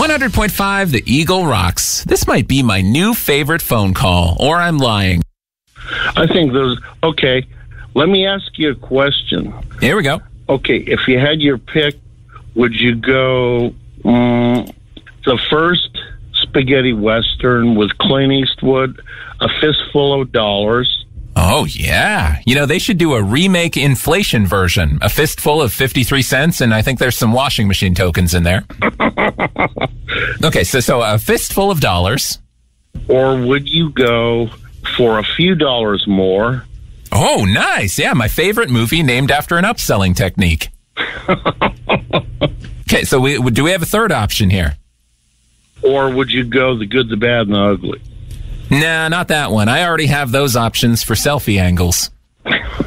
100.5 The Eagle rocks. This might be my new favorite phone call, or I'm lying. I think those... Okay, let me ask you a question. Here we go. Okay, if you had your pick, would you go the first spaghetti western with Clint Eastwood, A Fistful of Dollars? Oh, yeah. You know, they should do a remake inflation version. A fistful of 53 cents, and I think there's some washing machine tokens in there. Okay, so A Fistful of Dollars. Or would you go for a few dollars more? Oh, nice. Yeah, my favorite movie named after an upselling technique. Okay, so do we have a third option here? Or would you go The Good, the Bad, and the Ugly? Nah, not that one. I already have those options for selfie angles.